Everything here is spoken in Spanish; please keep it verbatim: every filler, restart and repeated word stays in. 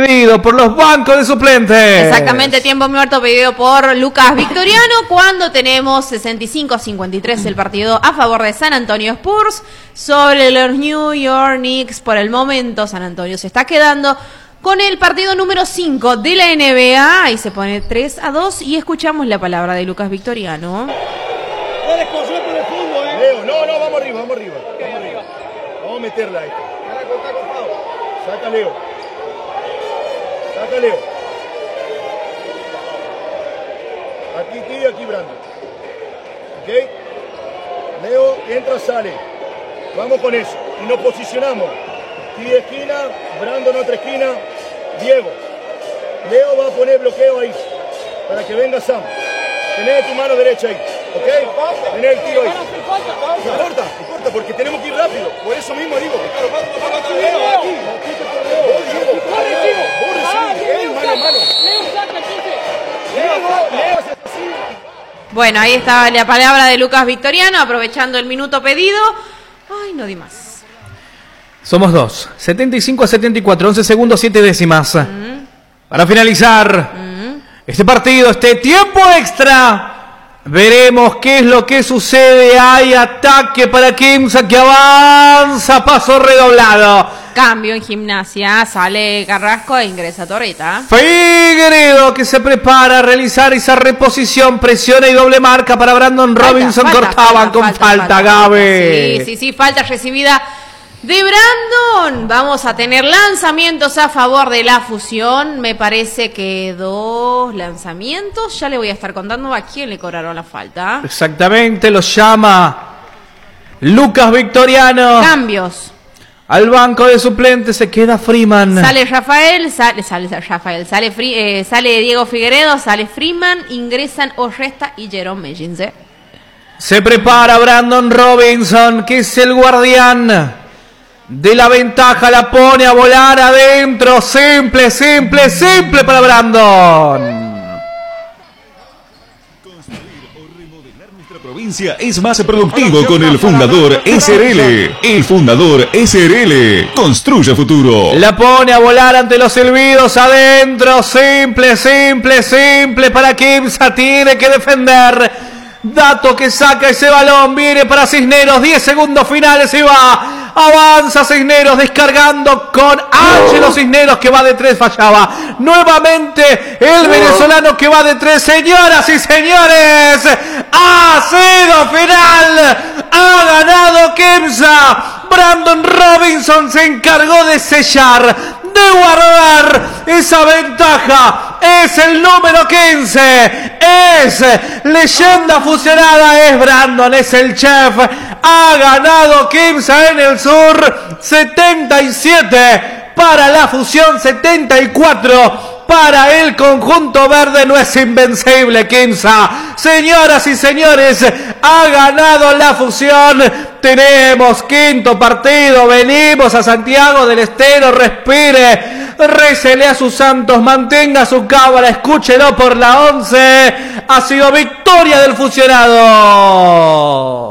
pedido por los bancos de suplentes. Exactamente, tiempo muerto pedido por Lucas Victoriano cuando tenemos sesenta y cinco a cincuenta y tres el partido a favor de San Antonio Spurs sobre los New York Knicks. Por el momento San Antonio se está quedando con el partido número cinco de la N B A y se pone tres a dos y escuchamos la palabra de Lucas Victoriano. Leo, no, no, vamos arriba, vamos arriba. Vamos, arriba. Vamos a meterla ahí. Saca Leo. Saca Leo. Aquí T, aquí Brandon. ¿Ok? Leo, entra, sale. Vamos con eso. Y nos posicionamos. T de esquina, Brandon otra esquina, Diego. Leo va a poner bloqueo ahí. Para que venga Sam. Tenés tu mano derecha ahí. ¿Ok? Tenés el tiro ahí. No importa, no importa, porque tenemos que ir rápido. Por eso mismo digo. Bueno, ahí estaba la palabra de Lucas Victoriano, aprovechando el minuto pedido. Ay, no di más. Somos dos. setenta y cinco a setenta y cuatro, once segundos, siete décimas. Mm. Para finalizar mm. este partido, este tiempo extra. Veremos qué es lo que sucede. Hay ataque para Quimsa que avanza, paso redoblado. Cambio en Gimnasia, sale Carrasco e ingresa Torreta. Figueredo que se prepara a realizar esa reposición, presiona y doble marca para Brandon falta, Robinson. Falta, cortaban falta, con falta, falta, falta Gabe. Sí, sí, sí, falta recibida de Brandon. Vamos a tener lanzamientos a favor de la fusión. Me parece que dos lanzamientos. Ya le voy a estar contando a quién le cobraron la falta. Exactamente, lo llama Lucas Victoriano. Cambios. Al banco de suplentes se queda Freeman. Sale Rafael, sale, sale Rafael, sale, Free, eh, sale Diego Figueredo, sale Freeman, ingresan Orresta y Jerome Meggins. ¿eh? Se prepara Brandon Robinson, que es el guardián de la ventaja, la pone a volar adentro. Simple, simple, simple para Brandon. Provincia es más productivo con el Fundador S R L. El Fundador S R L construye futuro. La pone a volar ante los silbidos adentro. Simple, simple, simple para Quimsa. Tiene que defender. Dato que saca ese balón. Viene para Cisneros. diez segundos finales y va. Avanza Cisneros descargando con H. Los Cisneros que va de tres fallaba. Nuevamente el venezolano que va de tres. Señoras y señores, ha sido final. Ha ganado Quimsa. Brandon Robinson se encargó de sellar, de guardar esa ventaja. Es el número quince. Es leyenda fusionada. Es Brandon, es el chef. Ha ganado Quimsa en el sur. setenta y siete para la fusión, setenta y cuatro para el conjunto verde. No es invencible Quimsa. Señoras y señores, ha ganado la fusión. Tenemos quinto partido. Venimos a Santiago del Estero. Respire, récele a sus santos, mantenga su cámara, escúchelo por la once. Ha sido victoria del fusionado.